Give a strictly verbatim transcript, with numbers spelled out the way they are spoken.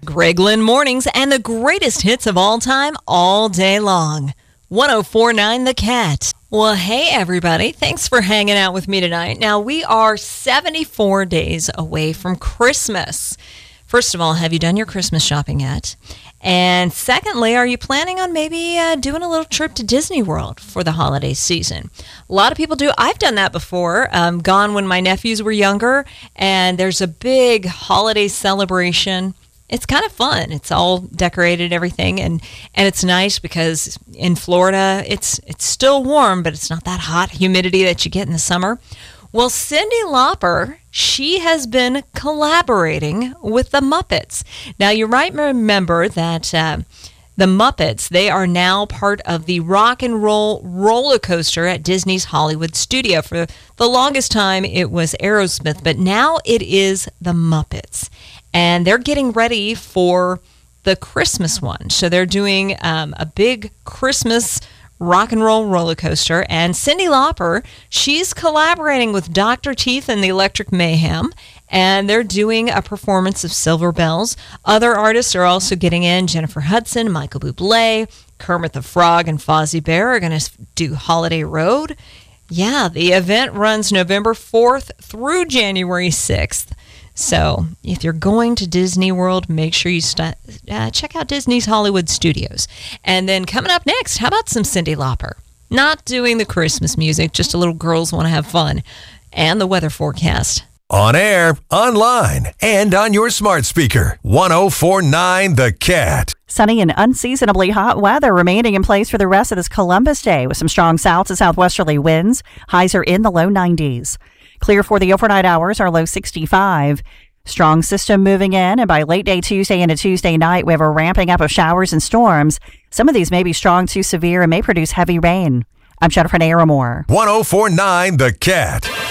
Greg Lynn Mornings and the greatest hits of all time all day long. one oh four point nine The Cat. Well, hey, everybody. Thanks for hanging out with me tonight. Now, we are seventy-four days away from Christmas. First of all, have you done your Christmas shopping yet? And secondly, are you planning on maybe uh, doing a little trip to Disney World for the holiday season? A lot of people do. I've done that before. Um, gone when my nephews were younger, and there's a big holiday celebration. It's kind of fun. It's all decorated, everything, and, and it's nice because in Florida, it's it's still warm, but it's not that hot humidity that you get in the summer. Well, Cyndi Lauper, she has been collaborating with the Muppets. Now, you might remember that uh, the Muppets, they are now part of the Rock and Roll roller coaster at Disney's Hollywood studio. For the longest time, it was Aerosmith, but now it is the Muppets. And they're getting ready for the Christmas one. So they're doing um, a big Christmas rock and roll roller coaster. And Cyndi Lauper, she's collaborating with Doctor Teeth and the Electric Mayhem. And they're doing a performance of Silver Bells. Other artists are also getting in. Jennifer Hudson, Michael Bublé, Kermit the Frog, and Fozzie Bear are going to do Holiday Road. Yeah, the event runs November fourth through January sixth. So if you're going to Disney World, make sure you st- uh, check out Disney's Hollywood Studios. And then coming up next, how about some Cyndi Lauper? Not doing the Christmas music, just a little girls want to have fun. And the weather forecast. On air, online, and on your smart speaker. one oh four point nine The Cat. Sunny and unseasonably hot weather remaining in place for the rest of this Columbus Day with some strong south to southwesterly winds. Highs are in the low nineties. Clear for the overnight hours, our low sixty-five. Strong system moving in, and by late day Tuesday into Tuesday night, we have a ramping up of showers and storms. Some of these may be strong to severe and may produce heavy rain. I'm Jennifer Naramore. one oh four point nine The Cat.